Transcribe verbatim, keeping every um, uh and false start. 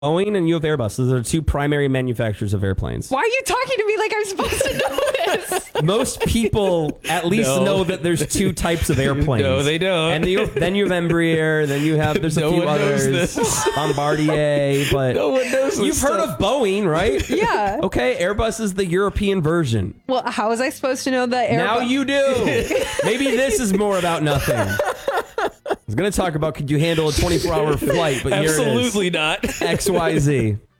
Boeing and you have Airbus. Those are two primary manufacturers of airplanes. Why are you talking to me like I'm supposed to know this? Most people at least No. know that there's two types of airplanes. No, they don't. And you, then you have Embraer. Then you have there's a No few one knows others. this. Bombardier, but No one knows this you've heard stuff. of Boeing, right? Yeah. Okay, Airbus is the European version. Well, how was I supposed to know that Airbus? Now you do. Maybe this is more about nothing. I was going to talk about could you handle a twenty-four hour flight, but here it is. Absolutely not. X Y Z.